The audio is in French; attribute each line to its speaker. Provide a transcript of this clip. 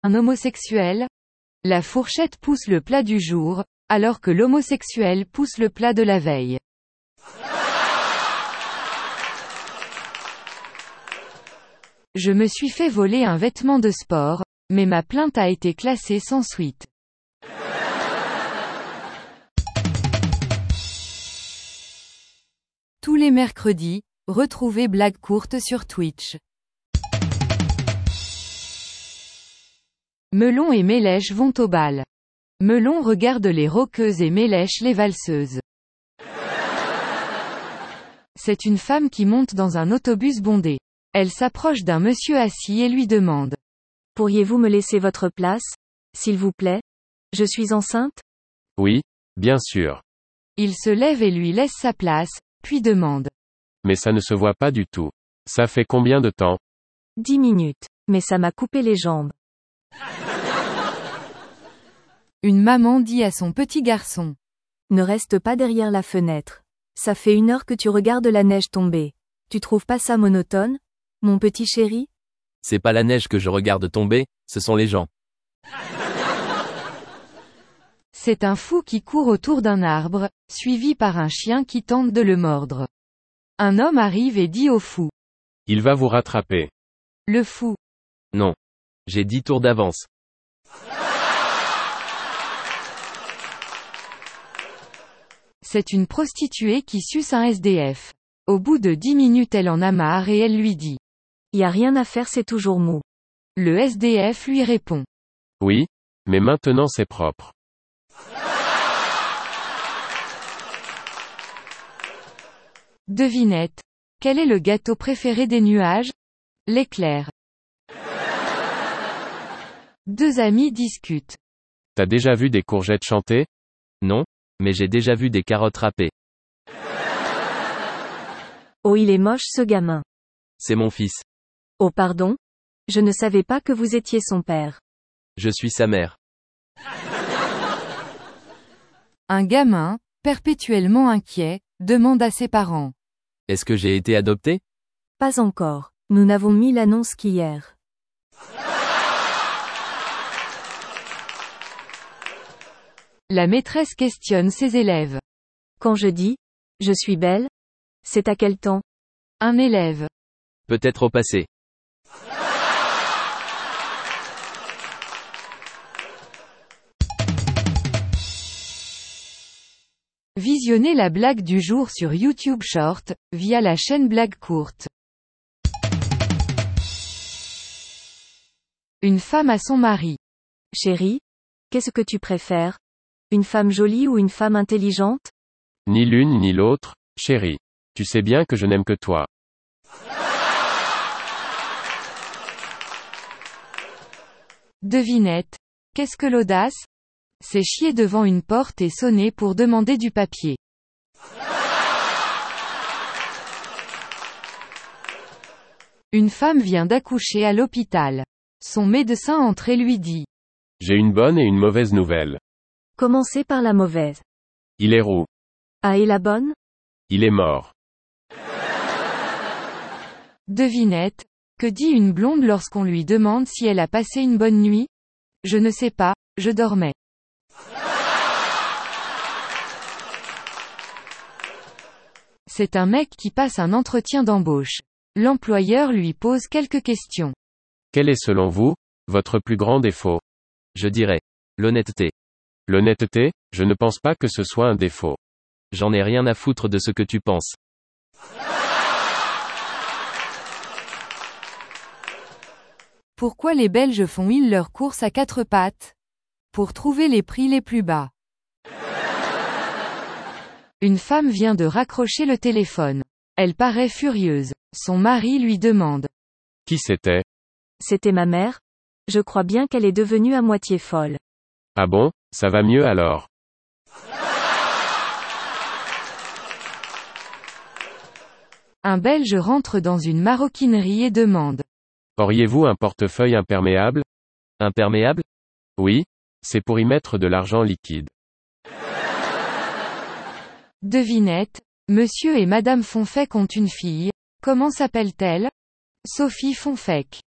Speaker 1: Un homosexuel? La fourchette pousse le plat du jour, alors que l'homosexuel pousse le plat de la veille. Je me suis fait voler un vêtement de sport, mais ma plainte a été classée sans suite. Tous les mercredis, retrouvez Blague courte sur Twitch. Melon et Mélèche vont au bal. Melon regarde les rockeuses et Mélèche les valseuses. C'est une femme qui monte dans un autobus bondé. Elle s'approche d'un monsieur assis et lui demande:
Speaker 2: Pourriez-vous me laisser votre place, s'il vous plaît? Je suis enceinte?
Speaker 3: Oui, bien sûr.
Speaker 1: Il se lève et lui laisse sa place, puis demande:
Speaker 3: Mais ça ne se voit pas du tout. Ça fait combien de temps?
Speaker 2: 10 minutes. Mais ça m'a coupé les jambes.
Speaker 1: Une maman dit à son petit garçon:
Speaker 2: Ne reste pas derrière la fenêtre. Ça fait 1 heure que tu regardes la neige tomber. Tu trouves pas ça monotone, mon petit chéri?
Speaker 4: C'est pas la neige que je regarde tomber, ce sont les gens.
Speaker 1: C'est un fou qui court autour d'un arbre, suivi par un chien qui tente de le mordre. Un homme arrive et dit au fou:
Speaker 3: Il va vous rattraper.
Speaker 1: Le fou:
Speaker 4: Non. J'ai 10 tours d'avance.
Speaker 1: C'est une prostituée qui suce un SDF. Au bout de 10 minutes elle en a marre et elle lui dit:
Speaker 2: Y a rien à faire, c'est toujours mou.
Speaker 1: Le SDF lui répond:
Speaker 3: Oui, mais maintenant c'est propre.
Speaker 1: Devinette. Quel est le gâteau préféré des nuages? L'éclair. Deux amis discutent.
Speaker 3: T'as déjà vu des courgettes chanter?
Speaker 4: Non, mais j'ai déjà vu des carottes râpées.
Speaker 2: Oh, il est moche ce gamin.
Speaker 4: C'est mon fils.
Speaker 2: Oh pardon? Je ne savais pas que vous étiez son père.
Speaker 4: Je suis sa mère.
Speaker 1: Un gamin, perpétuellement inquiet, demande à ses parents:
Speaker 4: Est-ce que j'ai été adopté?
Speaker 2: Pas encore. Nous n'avons mis l'annonce qu'hier.
Speaker 1: La maîtresse questionne ses élèves.
Speaker 2: Quand je dis « je suis belle », c'est à quel temps?
Speaker 1: Un élève:
Speaker 4: Peut-être au passé.
Speaker 1: Visionnez la blague du jour sur YouTube Short, via la chaîne Blague courte. Une femme à son mari.
Speaker 2: Chérie, qu'est-ce que tu préfères? Une femme jolie ou une femme intelligente?
Speaker 3: Ni l'une ni l'autre, chérie. Tu sais bien que je n'aime que toi.
Speaker 1: Devinette. Qu'est-ce que l'audace? C'est chier devant une porte et sonner pour demander du papier. Une femme vient d'accoucher à l'hôpital. Son médecin entre et lui dit:
Speaker 3: J'ai une bonne et une mauvaise nouvelle.
Speaker 2: Commencez par la mauvaise.
Speaker 3: Il est roux.
Speaker 2: Ah, et la bonne?
Speaker 3: Il est mort.
Speaker 1: Devinette. Que dit une blonde lorsqu'on lui demande si elle a passé une bonne nuit? Je ne sais pas, je dormais. C'est un mec qui passe un entretien d'embauche. L'employeur lui pose quelques questions.
Speaker 3: Quel est selon vous, votre plus grand défaut?
Speaker 4: Je dirais l'honnêteté.
Speaker 3: L'honnêteté? Je ne pense pas que ce soit un défaut.
Speaker 4: J'en ai rien à foutre de ce que tu penses.
Speaker 1: Pourquoi les Belges font-ils leurs courses à 4 pattes? Pour trouver les prix les plus bas. Une femme vient de raccrocher le téléphone. Elle paraît furieuse. Son mari lui demande:
Speaker 3: Qui c'était?
Speaker 2: C'était ma mère? Je crois bien qu'elle est devenue à moitié folle.
Speaker 3: Ah bon, ça va mieux alors.
Speaker 1: Un Belge rentre dans une maroquinerie et demande:
Speaker 3: Auriez-vous un portefeuille imperméable?
Speaker 4: Imperméable?
Speaker 3: Oui. C'est pour y mettre de l'argent liquide.
Speaker 1: Devinette. Monsieur et Madame Fonfec ont une fille. Comment s'appelle-t-elle? Sophie Fonfec.